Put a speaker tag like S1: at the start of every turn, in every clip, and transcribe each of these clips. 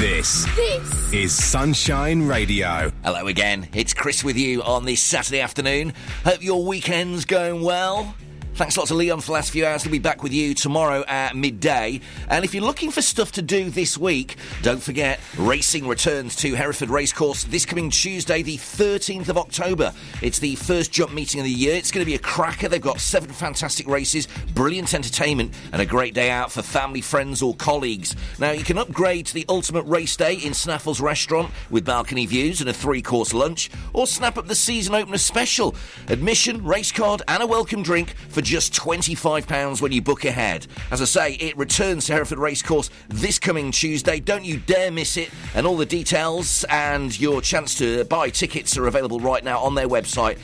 S1: This is Sunshine Radio.
S2: Hello again, it's Chris with you on this Saturday afternoon. Hope your weekend's going well. Thanks a lot to Leon for the last few hours. He'll be back with you tomorrow at midday. And if you're looking for stuff to do this week, don't forget, racing returns to Hereford Racecourse this coming Tuesday, the 13th of October. It's the first jump meeting of the year. It's going to be a cracker. They've got 7 fantastic races, brilliant entertainment, and a great day out for family, friends, or colleagues. Now, you can upgrade to the ultimate race day in Snaffle's restaurant with balcony views and a 3-course lunch, or snap up the season opener special. Admission, race card, and a welcome drink for just £25 when you book ahead. As I say, it returns to Hereford Racecourse this coming Tuesday. Don't you dare miss it. And all the details and your chance to buy tickets are available right now on their website,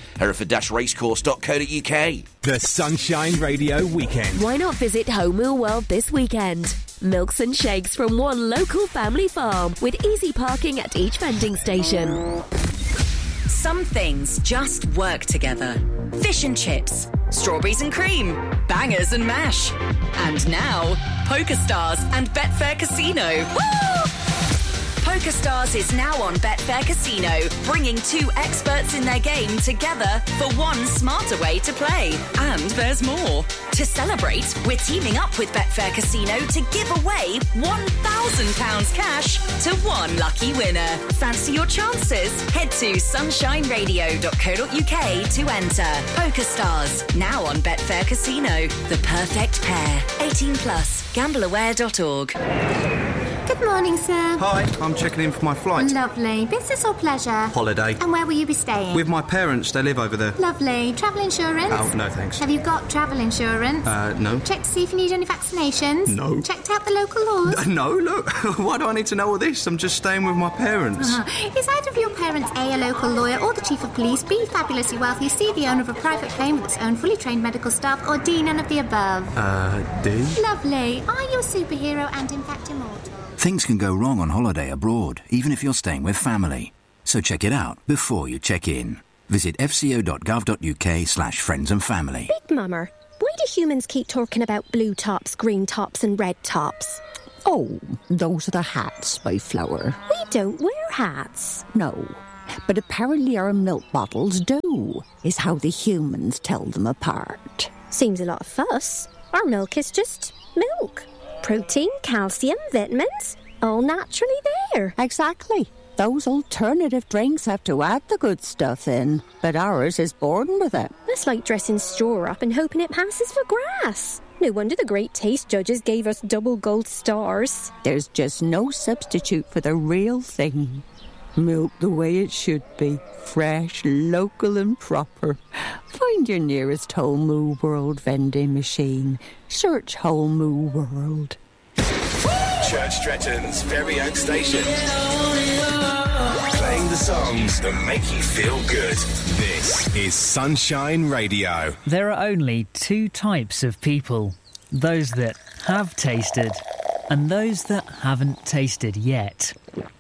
S2: hereford-racecourse.co.uk.
S1: The Sunshine Radio Weekend.
S3: Why not visit Home World this weekend? Milks and shakes from one local family farm with easy parking at each vending station.
S4: Some things just work together. Fish and chips, strawberries and cream, bangers and mash. And now, PokerStars and Betfair Casino. Woo! PokerStars is now on Betfair Casino, bringing 2 experts in their game together for one smarter way to play. And there's more. To celebrate, we're teaming up with Betfair Casino to give away £1,000 cash to one lucky winner. Fancy your chances? Head to sunshineradio.co.uk to enter. PokerStars, now on Betfair Casino. The perfect pair. 18 plus. Gambleaware.org.
S5: Good morning, sir.
S6: Hi, I'm checking in for my flight.
S5: Lovely. Business or pleasure?
S6: Holiday.
S5: And where will you be staying?
S6: With my parents, they live over there.
S5: Lovely. Travel insurance?
S6: Oh, no thanks.
S5: Have you got travel insurance?
S6: No.
S5: Checked to see if you need any vaccinations?
S6: No.
S5: Checked out the local laws?
S6: No, look. Why do I need to know all this? I'm just staying with my parents.
S5: Is either of your parents A, a local lawyer, or the chief of police, B, fabulously wealthy, C, the owner of a private plane with its own fully trained medical staff, or D, none of the above?
S6: D?
S5: Lovely. Are you a superhero and in fact immortal?
S7: Things can go wrong on holiday abroad, even if you're staying with family. So check it out before you check in. Visit fco.gov.uk/friends and family.
S8: Big Mummer, why do humans keep talking about blue tops, green tops and red tops?
S9: Oh, those are the hats by Flower.
S8: We don't wear hats.
S9: No, but apparently our milk bottles do, is how the humans tell them apart.
S8: Seems a lot of fuss. Our milk is just milk. Protein, calcium, vitamins, all naturally there.
S9: Exactly. Those alternative drinks have to add the good stuff in, but ours is born with it.
S8: That's like dressing straw up and hoping it passes for grass. No wonder the great taste judges gave us double gold stars.
S9: There's just no substitute for the real thing. Milk the way it should be. Fresh, local and proper. Find your nearest Whole Moo World vending machine. Search Whole Moo World.
S1: Church Stretton's very own station. Playing the songs that make you feel good. This is Sunshine Radio.
S10: There are only 2 types of people. Those that have tasted and those that haven't tasted yet.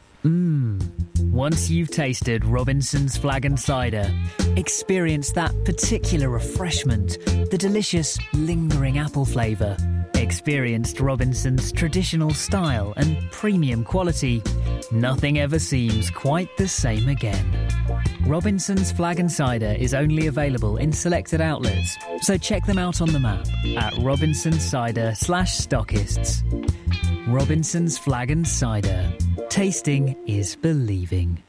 S10: Once you've tasted Robinson's Flag and Cider, experience that particular refreshment, the delicious, lingering apple flavour. Experienced Robinson's traditional style and premium quality. Nothing ever seems quite the same again. Robinson's Flag and Cider is only available in selected outlets, so check them out on the map at robinsonsider/stockists. Robinson's Flag and Cider. Tasting is believing.